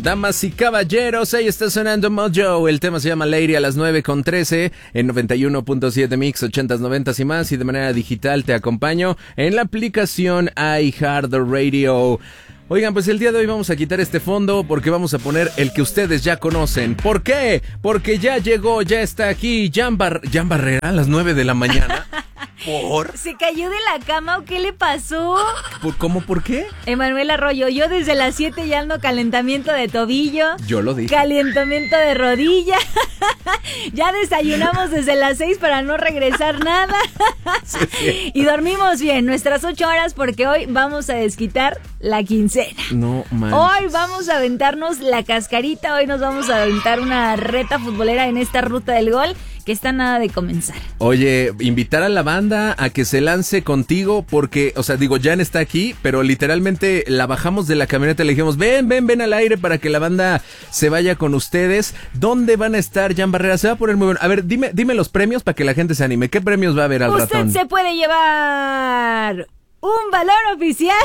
Damas y caballeros, ahí está sonando Mojo. El tema se llama Lady a las 9:13 en 91.7 Mix, 80s, 90s y más. Y de manera digital te acompaño en la aplicación iHeartRadio. Oigan, pues el día de hoy vamos a quitar este fondo porque vamos a poner el que ustedes ya conocen. ¿Por qué? Porque ya llegó, ya está aquí Jan Barrera a las 9 de la mañana. ¿Por? ¿Se cayó de la cama o qué le pasó? ¿Cómo? ¿Por qué? Emanuel Arroyo, yo desde las 7 ya ando calentamiento de tobillo. Yo lo dije. Calentamiento de rodilla. Ya desayunamos desde las 6 para no regresar nada. Sí. Y dormimos bien, nuestras 8 horas porque hoy vamos a desquitar la quincena. No manches. Hoy vamos a aventarnos la cascarita, hoy nos vamos a aventar una reta futbolera en esta ruta del gol que está nada de comenzar. Oye, invitar a la banda a que se lance contigo porque, o sea, digo, Jan está aquí, pero literalmente la bajamos de la camioneta y le dijimos, ven al aire para que la banda se vaya con ustedes. ¿Dónde van a estar, Jan Barrera? Se va a poner muy bueno. A ver, dime los premios para que la gente se anime. ¿Qué premios va a haber al ratón? Usted se puede llevar un valor oficial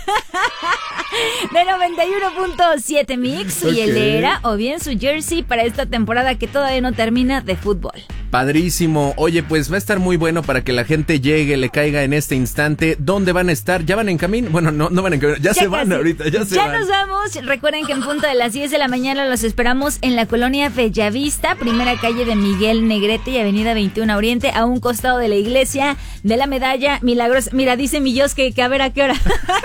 de 91.7 Mix, su hielera o bien su jersey para esta temporada que todavía no termina de fútbol. Padrísimo. Oye, pues va a estar muy bueno para que la gente llegue, le caiga en este instante. ¿Dónde van a estar? ¿Ya van en camino? Bueno, no van en camino. Ya se van ahorita, ya se van. Ya nos vamos. Recuerden que en punto de las 10 de la mañana los esperamos en la colonia Bellavista, primera calle de Miguel Negrete y avenida 21 Oriente, a un costado de la iglesia de la Medalla Milagrosa. Mira, dice mi Dios que a ver a qué hora.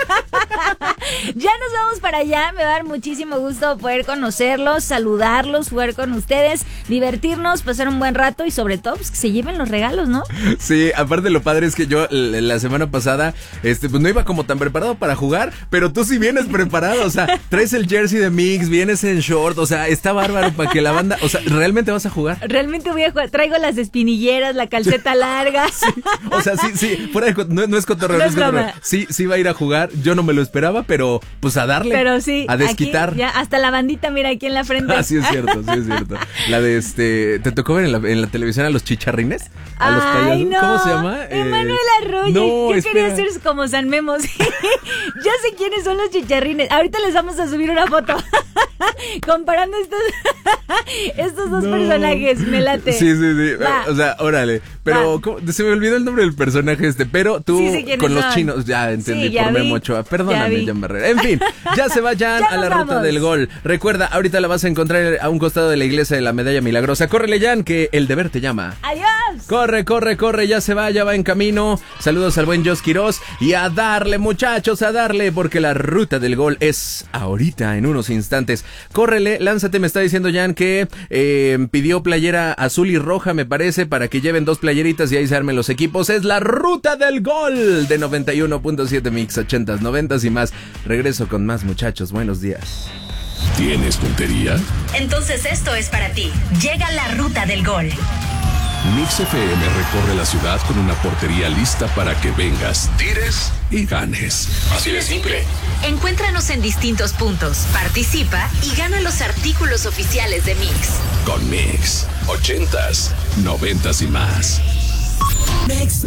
Ya nos vamos para allá. Me va a dar muchísimo gusto poder conocerlos, saludarlos, jugar con ustedes, divertirnos, pasar un buen rato y sobre todo pues, que se lleven los regalos, ¿no? Sí, aparte lo padre es que yo la semana pasada pues no iba como tan preparado para jugar, pero tú sí vienes preparado, o sea, traes el jersey de Mix, vienes en short, o sea, está bárbaro para que la banda, o sea, ¿realmente vas a jugar? Realmente voy a jugar, traigo las espinilleras, la calceta larga. Sí, o sea, sí, fuera de, no es cotorreo, no es cotorreo. Sí va a ir a jugar, yo no me lo esperaba, pero pues a darle, pero sí, a desquitar. Aquí, ya, hasta la bandita, mira, aquí en la frente. Ah, sí es cierto. La de ¿te tocó ver en la televisión a los chicharrines? A los payasos, no. ¿Cómo se llama? Emanuel Arroyo. No, yo quería ser como San Memo. Ya sé quiénes son los chicharrines. Ahorita les vamos a subir una foto comparando estos dos personajes. Me late. Sí. O sea, órale. Pero se me olvidó el nombre del personaje pero tú con los chinos, ya entendí, sí, por Memo Ochoa. Perdóname, Jan Barrera. En fin, ya se va Jan a la ruta del gol. Recuerda, ahorita la vas a encontrar a un costado de la iglesia de la Medalla Milagrosa. Córrele, Jan, que el deber te llama. ¡Adiós! Corre, ya va en camino. Saludos al buen Jos Quiroz. Y a darle, muchachos, a darle, porque la ruta del gol es ahorita, en unos instantes. Córrele, lánzate, me está diciendo Jan que pidió playera azul y roja, me parece, para que lleven 2 playeritas y ahí se armen los equipos. Es la ruta del gol de 91.7 Mix, 80s, 90s y más. Regreso con más, muchachos, buenos días. ¿Tienes puntería? Entonces esto es para ti. Llega la ruta del gol. Mix FM recorre la ciudad con una portería lista para que vengas, tires y ganes. Así de simple. Encuéntranos en distintos puntos, participa y gana los artículos oficiales de Mix. Con Mix, 80s, 90s y más. Mix.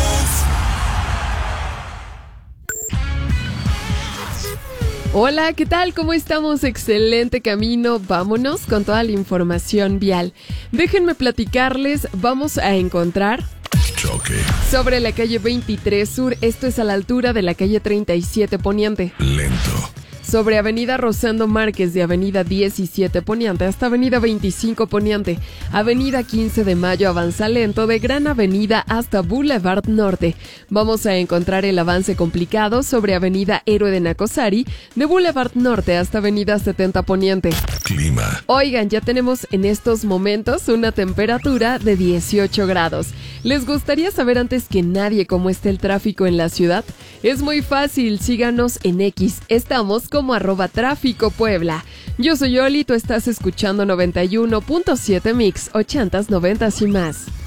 Hola, ¿qué tal? ¿Cómo estamos? Excelente camino. Vámonos con toda la información vial. Déjenme platicarles, vamos a encontrar choque sobre la calle 23 Sur, esto es a la altura de la calle 37 Poniente. Lento. Sobre avenida Rosendo Márquez de avenida 17 Poniente hasta avenida 25 Poniente, avenida 15 de Mayo avanza lento de Gran Avenida hasta Boulevard Norte. Vamos a encontrar el avance complicado sobre avenida Héroe de Nacosari de Boulevard Norte hasta avenida 70 Poniente. Clima. Oigan, ya tenemos en estos momentos una temperatura de 18 grados. ¿Les gustaría saber antes que nadie cómo está el tráfico en la ciudad? Es muy fácil, síganos en X. Estamos como @tráfico Puebla. Yo soy Oli, tú estás escuchando 91.7 Mix, 80s, 90s y más.